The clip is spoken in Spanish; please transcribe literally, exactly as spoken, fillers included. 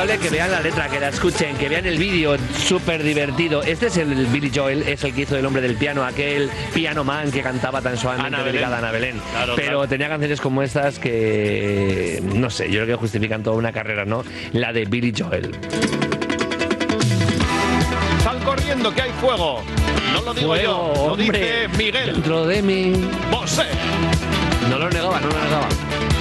recomendable que vean la letra, que la escuchen, que vean el vídeo, súper divertido. Este es el Billy Joel, es el que hizo El hombre del piano, aquel piano man que cantaba tan suavemente dedicada a Ana Belén. Claro, Pero claro. tenía canciones como estas que, no sé, yo creo que justifican toda una carrera, ¿no? La de Billy Joel. Sal corriendo, que hay fuego. No lo digo Fuego, yo, lo hombre, dice Miguel dentro de mí. Bosé. No lo negaba, no lo negaba.